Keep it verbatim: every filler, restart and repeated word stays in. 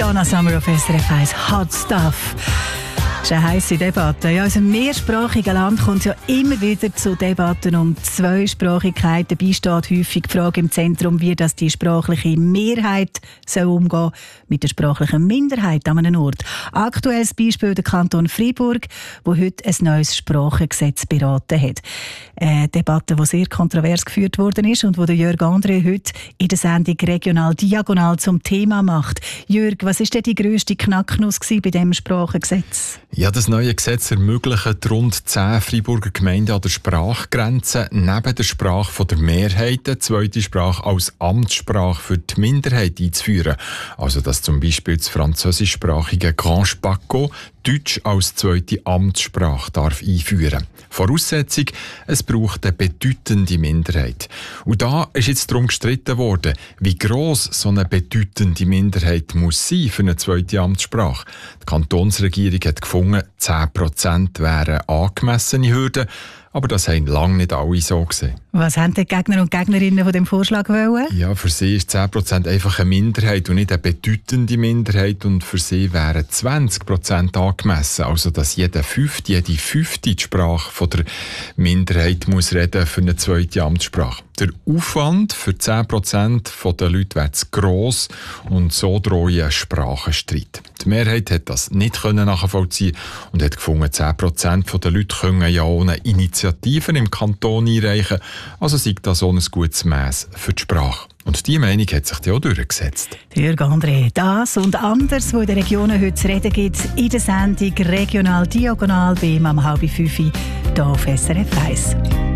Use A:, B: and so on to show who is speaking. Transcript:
A: Donna Summer auf S R F eins. Hot Stuff. Das ist eine heisse Debatte. Ja, in unserem mehrsprachigen Land kommt es ja immer wieder zu Debatten um Zweisprachigkeit. Dabei steht häufig die Frage im Zentrum, wie das die sprachliche Mehrheit soll umgehen mit der sprachlichen Minderheit an einem Ort. Aktuelles Beispiel der Kanton Freiburg, wo heute ein neues Sprachengesetz beraten hat. Eine Debatte, die sehr kontrovers geführt worden ist und wo der Jörg André heute in der Sendung «Regional Diagonal» zum Thema macht. Jörg, was war denn die grösste Knacknuss bei diesem Sprachengesetz?
B: Ja, das neue Gesetz ermöglicht rund zehn Freiburger Gemeinden an der Sprachgrenze neben der Sprache der Mehrheit eine zweite Sprache als Amtssprache für die Minderheit einzuführen. Also dass zum Beispiel das französischsprachige Grand Spaco Deutsch als zweite Amtssprache darf einführen. Voraussetzung, es braucht eine bedeutende Minderheit. Und da ist jetzt darum gestritten worden, wie gross so eine bedeutende Minderheit muss sein für eine zweite Amtssprache. Die Kantonsregierung hat gefunden, zehn Prozent wären angemessene Hürden, aber das haben lange nicht alle so gesehen.
A: Was haben die Gegner und Gegnerinnen von dem Vorschlag wollen?
B: Ja, für sie ist zehn Prozent einfach eine Minderheit und nicht eine bedeutende Minderheit. Und für sie wären zwanzig Prozent angemessen. Also, dass jeder Fünfte, jede Fünfte die Sprache von der Minderheit muss reden für eine zweite Amtssprache. Der Aufwand für zehn Prozent der Leute wäre zu gross und so drohe ein Sprachenstreit. Die Mehrheit hat das nicht nachvollziehen und hat gefunden, zehn Prozent der Leute können ja ohne Initiativen im Kanton einreichen. Also sei das ohne ein gutes Mass für die Sprache. Und diese Meinung hat sich ja auch durchgesetzt.
A: Jörg André, das und anders, was in den Regionen heute zu reden gibt, in der Sendung «Regional Diagonal» bei ihm am halb fünf hier auf S R F eins.